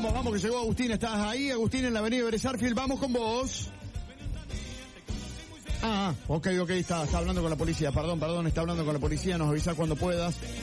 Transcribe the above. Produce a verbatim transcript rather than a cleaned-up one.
vamos, vamos, que llegó Agustín. ¿Estás ahí, Agustín, en la avenida Beresarfield? Vamos con vos. Ah, ok, ok, está, está hablando con la policía. Perdón, perdón, está hablando con la policía. Nos avisa cuando puedas.